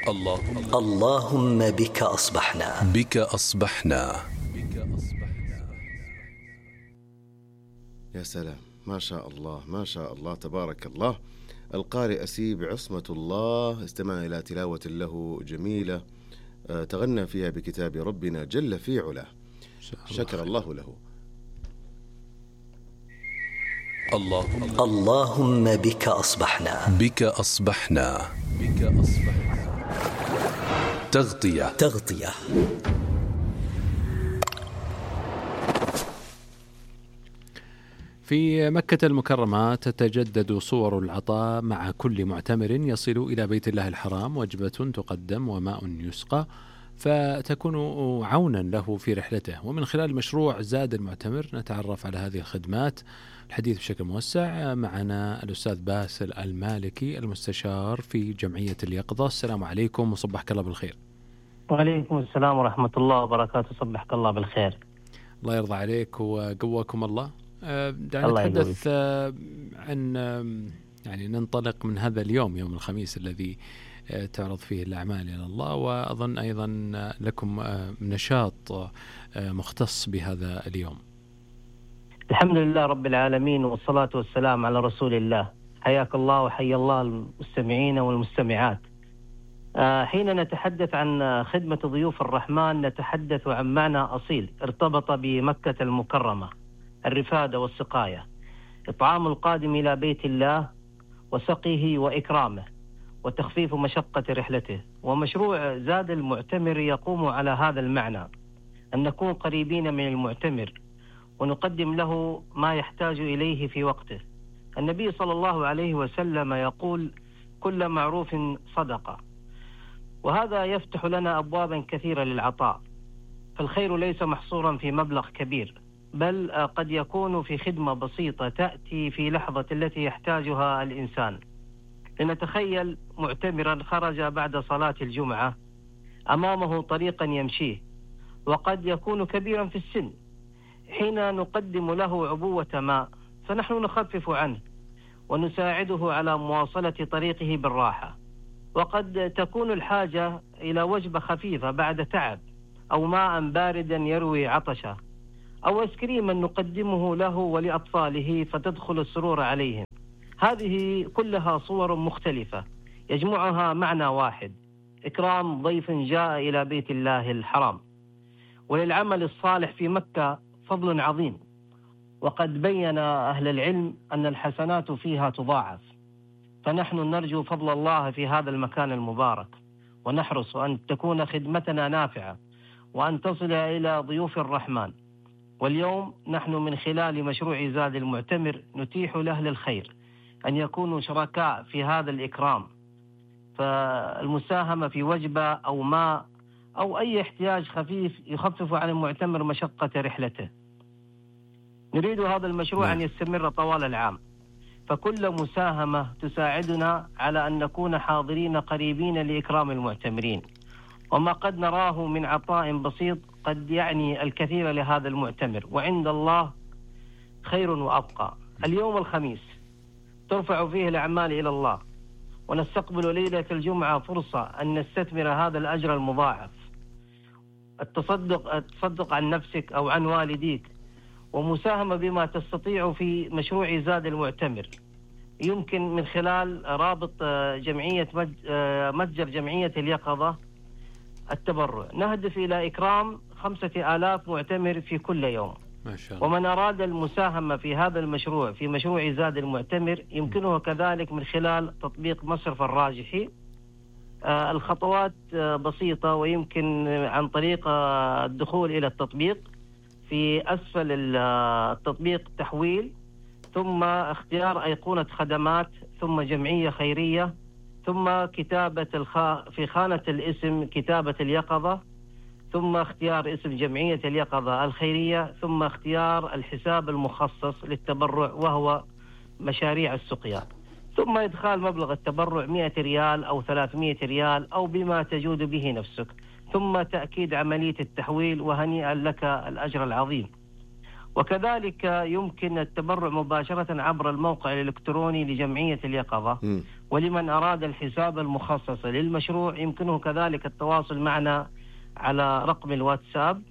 اللهم بك أصبحنا. بك أصبحنا. يا سلام، ما شاء الله ما شاء الله تبارك الله. القارئ أسيب عصمة الله استمع إلى تلاوة له جميلة تغنى فيها بكتاب ربنا جل في علاه، شكر الله له. اللهم بك أصبحنا. بك أصبحنا. تغطية. في مكة المكرمة تتجدد صور العطاء مع كل معتمر يصل إلى بيت الله الحرام، وجبة تقدم وماء يسقى، فتكون عونا له في رحلته. ومن خلال مشروع زاد المعتمر نتعرف على هذه الخدمات. الحديث بشكل موسع معنا الأستاذ باسل المالكي المستشار في جمعية اليقظة. السلام عليكم وصبحك الله بالخير. وعليكم السلام ورحمة الله وبركاته، صبحك الله بالخير. الله يرضى عليك وقواكم الله. دعنا نتحدث عن يعني ننطلق من هذا اليوم، يوم الخميس الذي تعرض فيه الأعمال إلى الله، وأظن أيضا لكم نشاط مختص بهذا اليوم. الحمد لله رب العالمين، والصلاة والسلام على رسول الله. حياك الله وحيا الله المستمعين والمستمعات. حين نتحدث عن خدمة ضيوف الرحمن نتحدث عن معنى أصيل ارتبط بمكة المكرمة: الرفادة والسقاية، إطعام القادم إلى بيت الله وسقيه وإكرامه وتخفيف مشقة رحلته. ومشروع زاد المعتمر يقوم على هذا المعنى، أن نكون قريبين من المعتمر ونقدم له ما يحتاج إليه في وقته. النبي صلى الله عليه وسلم يقول: كل معروف صدقة. وهذا يفتح لنا أبوابا كثيرة للعطاء، فالخير ليس محصورا في مبلغ كبير، بل قد يكون في خدمة بسيطة تأتي في لحظة التي يحتاجها الإنسان. لنتخيل معتمرا خرج بعد صلاة الجمعة، أمامه طريقا يمشيه وقد يكون كبيرا في السن. حين نقدم له عبوة ماء فنحن نخفف عنه ونساعده على مواصلة طريقه بالراحة. وقد تكون الحاجة إلى وجبة خفيفة بعد تعب، أو ماء باردا يروي عطشه، أو اسكريما نقدمه له ولأطفاله فتدخل السرور عليهم. هذه كلها صور مختلفة يجمعها معنى واحد: إكرام ضيف جاء إلى بيت الله الحرام. وللعمل الصالح في مكة فضل عظيم، وقد بين أهل العلم أن الحسنات فيها تضاعف، فنحن نرجو فضل الله في هذا المكان المبارك، ونحرص أن تكون خدمتنا نافعة وأن تصل إلى ضيوف الرحمن. واليوم نحن من خلال مشروع زاد المعتمر نتيح لأهل الخير أن يكونوا شركاء في هذا الإكرام، فالمساهمة في وجبة أو ماء أو أي احتياج خفيف يخفف عن المعتمر مشقة رحلته. نريد هذا المشروع أن يستمر طوال العام، فكل مساهمة تساعدنا على أن نكون حاضرين قريبين لإكرام المعتمرين. وما قد نراه من عطاء بسيط قد يعني الكثير لهذا المعتمر، وعند الله خير وأبقى. اليوم الخميس ترفع فيه الأعمال إلى الله، ونستقبل ليلة الجمعة فرصة أن نستثمر هذا الأجر المضاعف. التصدق عن نفسك أو عن والديك، ومساهمة بما تستطيع في مشروع زاد المعتمر، يمكن من خلال رابط جمعية متجر جمعية اليقظة التبرع. نهدف إلى إكرام 5000 معتمر في كل يوم. ما شاء الله. ومن أراد المساهمة في هذا المشروع في مشروع زاد المعتمر يمكنه كذلك من خلال تطبيق مصرف الراجحي. الخطوات بسيطة، ويمكن عن طريق الدخول إلى التطبيق. في أسفل التطبيق تحويل، ثم اختيار أيقونة خدمات، ثم جمعية خيرية، ثم كتابة في خانة الاسم كتابة اليقظة، ثم اختيار اسم جمعية اليقظة الخيرية، ثم اختيار الحساب المخصص للتبرع وهو مشاريع السقيا، ثم إدخال مبلغ التبرع 100 ريال أو 300 ريال أو بما تجود به نفسك، ثم تأكيد عملية التحويل، وهنيئا لك الأجر العظيم. وكذلك يمكن التبرع مباشرة عبر الموقع الإلكتروني لجمعية اليقظة، ولمن أراد الحساب المخصص للمشروع يمكنه كذلك التواصل معنا على رقم الواتساب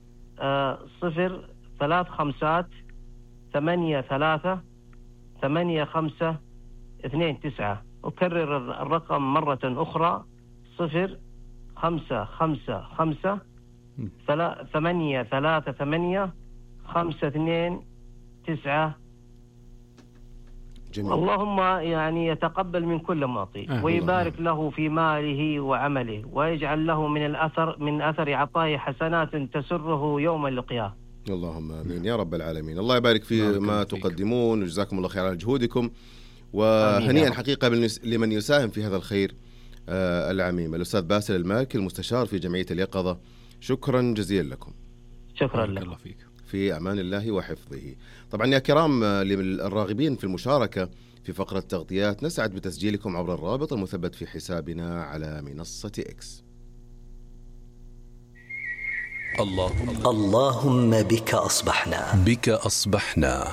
035 أكرر الرقم مرة أخرى 0555 838 529. جميل. اللهم يعني يتقبل من كل معطي ويبارك له في ماله وعمله ويجعل له من أثر عطائه حسنات تسره يوم اللقياه. اللهم آمين يا رب العالمين. الله يبارك في ما تقدمون وجزاكم الله خير على جهودكم، وهنيئا حقيقة لمن يساهم في هذا الخير العميم. الأستاذ باسل المالكي المستشار في جمعية اليقظة، شكرا جزيلا لكم. شكرا لك. الله فيك. في أمان الله وحفظه. طبعا يا كرام، للراغبين في المشاركة في فقرة تغطيات نسعد بتسجيلكم عبر الرابط المثبت في حسابنا على منصة إكس. اللهم بك أصبحنا. بك أصبحنا.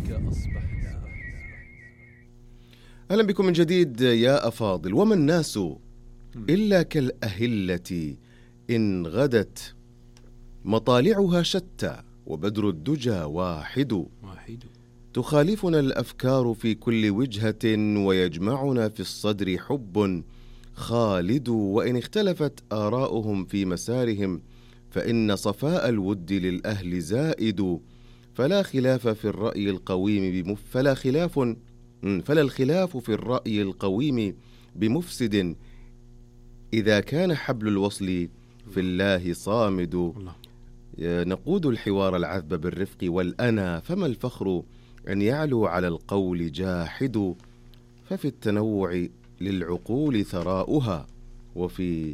أهلا بكم من جديد يا أفاضل. وما الناس إلا كالأهلة إن غدت مطالعها شتى وبدر الدجى واحد. تخالفنا الأفكار في كل وجهة ويجمعنا في الصدر حب خالد. وإن اختلفت آراؤهم في مسارهم فإن صفاء الود للأهل زائد. فلا الخلاف في الرأي القويم بمفسد إذا كان حبل الوصل في الله صامد. نقود الحوار العذب بالرفق والأنا، فما الفخر أن يعلو على القول جاحد. ففي التنوع للعقول ثراؤها وفي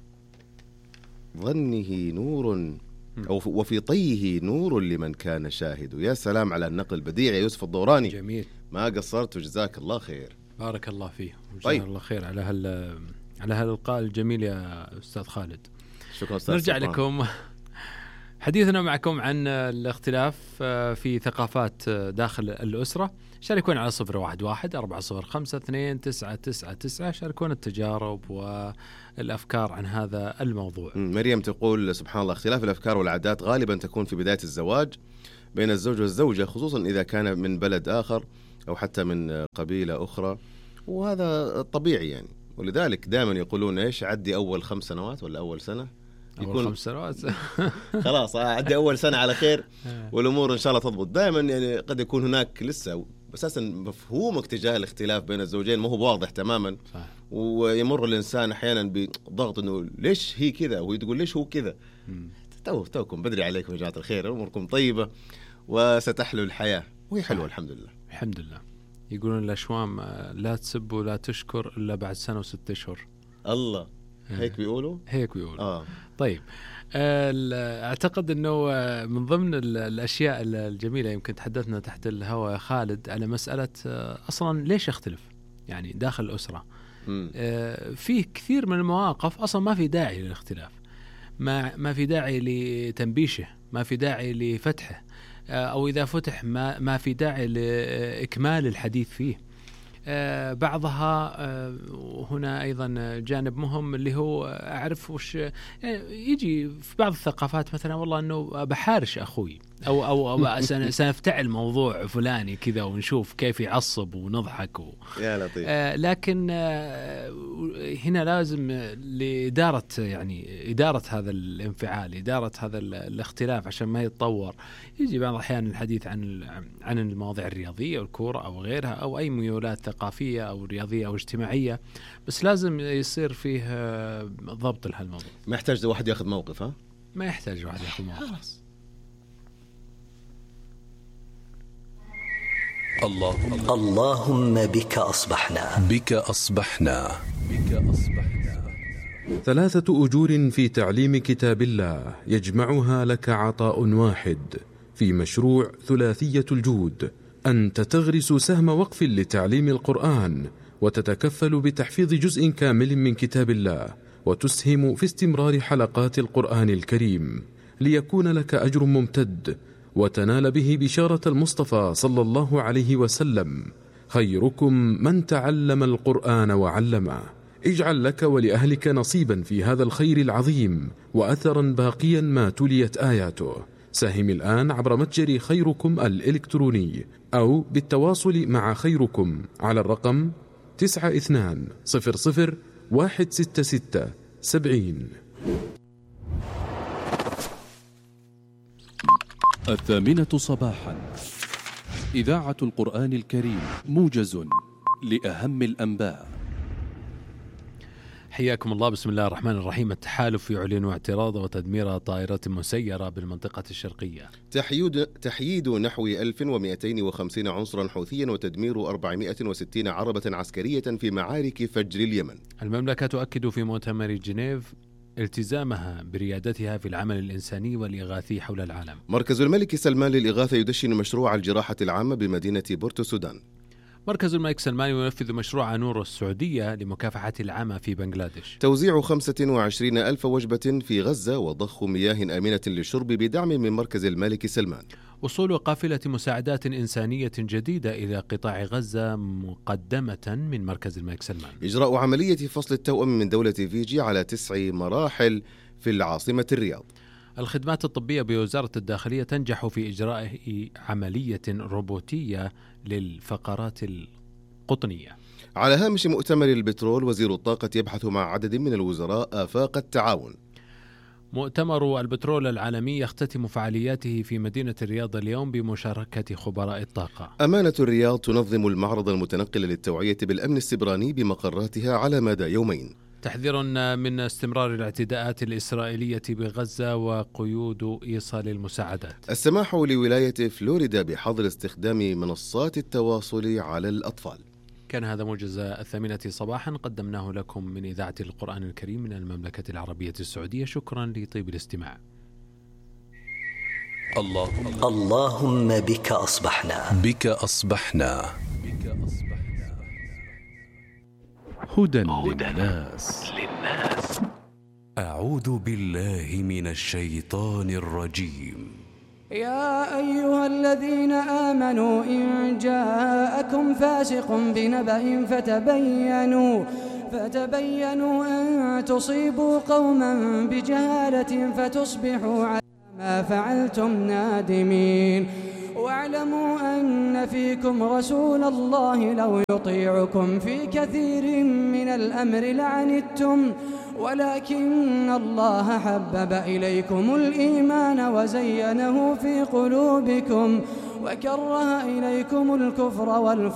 ظنه نور وفي طيه نور لمن كان شاهد. يا سلام على النقل البديع يا يوسف الدوراني. جميل، ما قصرت وجزاك الله خير. بارك الله فيه وجزاك الله خير على هذا الإلقاء الجميل يا أستاذ خالد. شكرا أستاذ. نرجع لكم حديثنا معكم عن الاختلاف في ثقافات داخل الأسرة. شاركونا على 011-405-299. شاركونا التجارب والأفكار عن هذا الموضوع. مريم تقول سبحان الله، اختلاف الأفكار والعادات غالبا تكون في بداية الزواج بين الزوج والزوجة، خصوصا إذا كان من بلد آخر أو حتى من قبيلة أخرى، وهذا طبيعي يعني. ولذلك دائما يقولون إيش، عدي أول 5 سنوات ولا أول سنة، يكون 5 سنوات خلاص عدي أول سنة على خير والأمور إن شاء الله تضبط. دائما يعني قد يكون هناك لسه أساسا مفهومك تجاه الاختلاف بين الزوجين ما هو واضح تماما. صح. ويمر الإنسان أحيانا بضغط إنه ليش هي كذا وهي تقول ليش هو كذا. توكم بدري عليكم يا جماعة الخير، أموركم طيبة وستحلو الحياة وهي حلوة الحمد لله. الحمد لله. يقولون الأشوام لا تسب ولا تشكر إلا بعد 1 و6 أشهر. الله، هيك بيقولوا. طيب، أعتقد أنه من ضمن الأشياء الجميلة يمكن تحدثنا تحت الهواء خالد على مسألة أصلا ليش يختلف يعني داخل الأسرة. فيه كثير من المواقف أصلا ما في داعي للاختلاف، ما في داعي لتنبيشه، ما في داعي لفتحه، أو إذا فتح ما في داعي لإكمال الحديث فيه. بعضها هنا أيضا جانب مهم اللي هو أعرف وش يجي في بعض الثقافات، مثلا والله أنه بحارش أخوي أو سنفتعل موضوع فلاني كذا ونشوف كيف يعصب ونضحك يا لطيف. لكن هنا لازم لإدارة يعني إدارة هذا الانفعال، إدارة هذا الاختلاف عشان ما يتطور. يجي بعض الأحيان الحديث عن المواضيع الرياضية والكورة أو غيرها أو أي ميولات ثقافية أو رياضية أو اجتماعية، بس لازم يصير فيه ضبط لهالموضوع. ما يحتاج واحد ياخذ موقف. ما يحتاج واحد ياخذ موقف. خلاص. اللهم بك أصبحنا. بك أصبحنا. 3 أجور في تعليم كتاب الله يجمعها لك عطاء واحد في مشروع ثلاثية الجود. أنت تغرس سهم وقف لتعليم القرآن وتتكفل بتحفيظ جزء كامل من كتاب الله، وتسهم في استمرار حلقات القرآن الكريم ليكون لك أجر ممتد وتنال به بشارة المصطفى صلى الله عليه وسلم: خيركم من تعلم القرآن وعلمه. اجعل لك ولأهلك نصيبا في هذا الخير العظيم وأثرا باقيا ما تليت آياته. ساهم الآن عبر متجر خيركم الإلكتروني أو بالتواصل مع خيركم على الرقم 9200 166 70. 8 صباحا، إذاعة القرآن الكريم، موجز لأهم الأنباء. حياكم الله. بسم الله الرحمن الرحيم. التحالف يعلن اعتراض وتدمير طائرة مسيرة بالمنطقة الشرقية. تحييد نحو 1250 عنصرا حوثيا وتدمير 460 عربة عسكرية في معارك فجر اليمن. المملكة تؤكد في مؤتمر جنيف التزامها بريادتها في العمل الإنساني والإغاثي حول العالم. مركز الملك سلمان للإغاثة يدشن مشروع الجراحة العامة بمدينة بورتو سودان. مركز الملك سلمان ينفذ مشروع نور السعودية لمكافحة العمى في بنغلاديش. توزيع 25,000 وجبة في غزة وضخ مياه آمنة للشرب بدعم من مركز الملك سلمان. وصول قافلة مساعدات إنسانية جديدة إلى قطاع غزة مقدمة من مركز الملك سلمان. إجراء عملية فصل التوأم من دولة فيجي على 9 مراحل في العاصمة الرياض. الخدمات الطبية بوزارة الداخلية تنجح في إجراء عملية روبوتية للفقرات القطنية. على هامش مؤتمر البترول، وزير الطاقة يبحث مع عدد من الوزراء آفاق التعاون. مؤتمر البترول العالمي يختتم فعالياته في مدينة الرياض اليوم بمشاركة خبراء الطاقة. أمانة الرياض تنظم المعرض المتنقل للتوعية بالأمن السبراني بمقراتها على مدى يومين. تحذير من استمرار الاعتداءات الإسرائيلية بغزة وقيود إيصال المساعدات. السماح لولاية فلوريدا بحظر استخدام منصات التواصل على الأطفال. كان هذا موجز 8 صباحا قدمناه لكم من إذاعة القرآن الكريم من المملكة العربية السعودية. شكرا لطيب الاستماع. اللهم بك أصبحنا. بك أصبحنا. هدى للناس. أعوذ بالله من الشيطان الرجيم. يا أيها الذين آمنوا إن جاءكم فاسق بنبأ فتبينوا أن تصيبوا قوما بجهالة فتصبحوا على ما فعلتم نادمين. واعلموا أن فيكم رسول الله لو يطيعكم في كثير من الأمر لعنتم، ولكن الله حبب إليكم الإيمان وزينه في قلوبكم وكره إليكم الكفر والفسوق